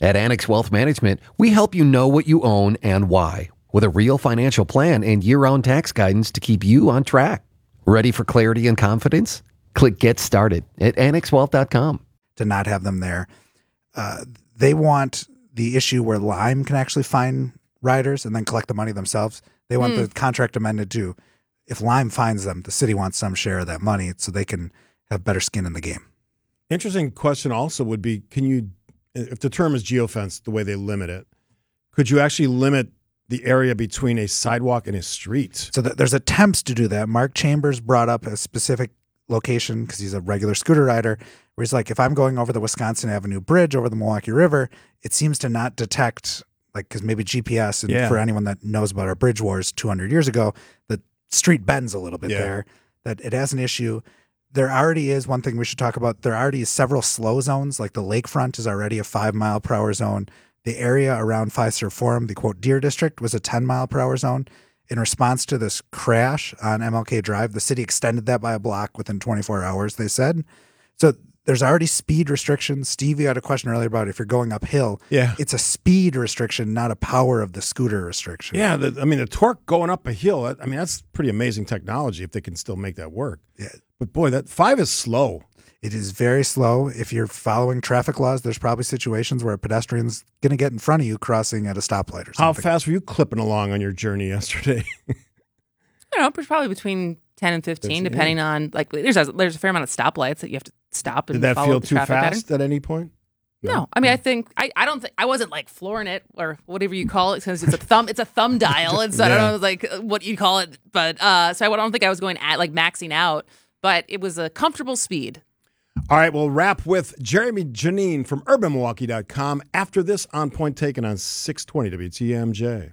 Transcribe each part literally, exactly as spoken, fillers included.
At Annex Wealth Management, we help you know what you own and why, with a real financial plan and year-round tax guidance to keep you on track. Ready for clarity and confidence? Click Get Started at annex wealth dot com. To not have them there. Uh, they want the issue where Lime can actually find riders and then collect the money themselves. They want mm. the contract amended to, if Lime finds them, the city wants some share of that money so they can have better skin in the game. Interesting question also would be, can you, if the term is geofence, the way they limit it, could you actually limit the area between a sidewalk and a street? So th- there's attempts to do that. Mark Chambers brought up a specific location because he's a regular scooter rider where he's like, if I'm going over the Wisconsin Avenue Bridge over the Milwaukee River, it seems to not detect, like, because maybe G P S, and yeah. for anyone that knows about our bridge wars two hundred years ago, the street bends a little bit yeah. there, that it has an issue. There already is one thing we should talk about. There already is several slow zones, like the lakefront is already a five mile per hour zone. The area around Fiserv Forum, the quote Deer District, was a ten mile per hour zone. In response to this crash on M L K Drive, the city extended that by a block within twenty-four hours, they said. So there's already speed restrictions. Steve, you had a question earlier about if you're going uphill. Yeah. It's a speed restriction, not a power of the scooter restriction. Yeah, the, I mean, the torque going up a hill, I mean, that's pretty amazing technology if they can still make that work. Yeah. But boy, that five is slow. It is very slow. If you're following traffic laws, there's probably situations where a pedestrian's going to get in front of you crossing at a stoplight or something. How fast were you clipping along on your journey yesterday? I don't know, probably between ten and fifteen, depending yeah. on, like, there's a, there's a fair amount of stoplights that you have to stop and Did that follow feel the too traffic fast pattern. at any point? No. no. I mean, I think, I, I don't think, I wasn't like flooring it or whatever you call it, because it's a thumb, it's a thumb dial. And so yeah. I don't know, like, what you call it. But, uh, so I don't think I was going at, like, maxing out, but it was a comfortable speed. All right, we'll wrap with Jeremy Janine from urban milwaukee dot com after this On Point Taken on six twenty W T M J.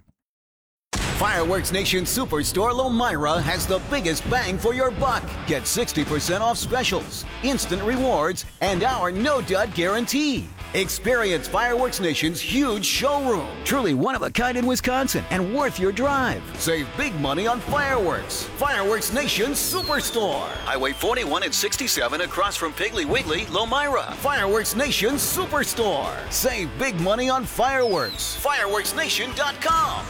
Fireworks Nation Superstore Lomira has the biggest bang for your buck. Get sixty percent off specials, instant rewards, and our no-dud guarantee. Experience Fireworks Nation's huge showroom. Truly one of a kind in Wisconsin and worth your drive. Save big money on fireworks. Fireworks Nation Superstore. Highway forty-one and sixty-seven across from Piggly Wiggly, Lomira. Fireworks Nation Superstore. Save big money on fireworks. fireworks nation dot com.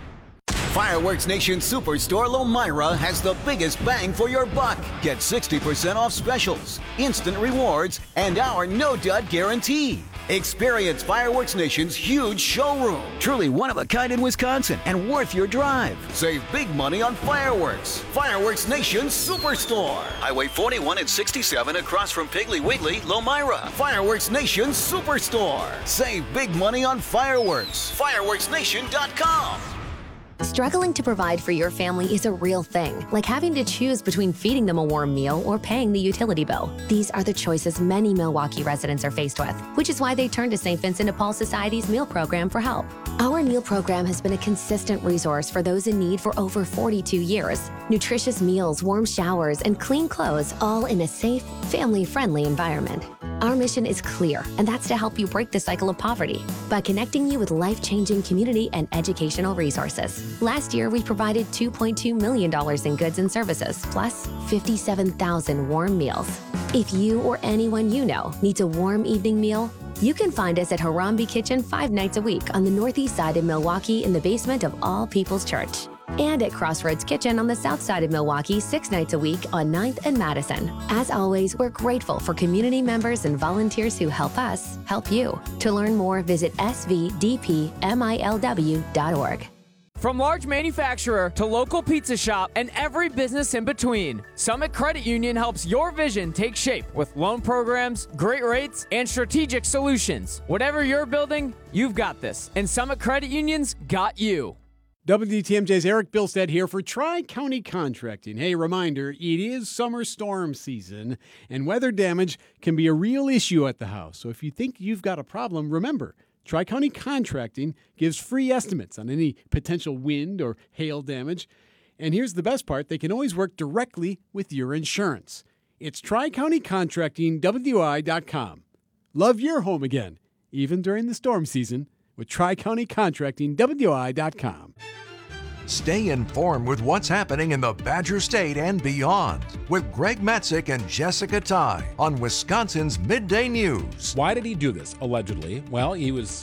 Fireworks Nation Superstore Lomira has the biggest bang for your buck. Get sixty percent off specials, instant rewards, and our no-dud guarantee. Experience Fireworks Nation's huge showroom. Truly one of a kind in Wisconsin and worth your drive. Save big money on fireworks. Fireworks Nation Superstore. Highway forty-one and sixty-seven across from Piggly Wiggly, Lomira. Fireworks Nation Superstore. Save big money on fireworks. fireworks nation dot com. Struggling to provide for your family is a real thing, like having to choose between feeding them a warm meal or paying the utility bill. These are the choices many Milwaukee residents are faced with, which is why they turn to Saint Vincent de Paul Society's meal program for help. Our meal program has been a consistent resource for those in need for over forty-two years. Nutritious meals, warm showers, and clean clothes, all in a safe, family-friendly environment. Our mission is clear, and that's to help you break the cycle of poverty by connecting you with life-changing community and educational resources. Last year, we provided two point two million dollars in goods and services, plus fifty-seven thousand warm meals. If you or anyone you know needs a warm evening meal, you can find us at Harambe Kitchen five nights a week on the northeast side of Milwaukee in the basement of All People's Church. And at Crossroads Kitchen on the south side of Milwaukee six nights a week on ninth and Madison. As always, we're grateful for community members and volunteers who help us help you. To learn more, visit s v d p milw dot org. From large manufacturer to local pizza shop and every business in between, Summit Credit Union helps your vision take shape with loan programs, great rates, and strategic solutions. Whatever you're building, you've got this, and Summit Credit Union's got you. W T M J's Eric Bilstead here for Tri-County Contracting. Hey, reminder, it is summer storm season, and weather damage can be a real issue at the house. So if you think you've got a problem, remember, Tri-County Contracting gives free estimates on any potential wind or hail damage. And here's the best part, they can always work directly with your insurance. It's Tri-County Contracting W I dot com. Love your home again, even during the storm season, with Tri-County Contracting W I dot com. Stay informed with what's happening in the Badger State and beyond with Greg Metzik and Jessica Ty on Wisconsin's Midday News. Why did he do this, allegedly? Well, he was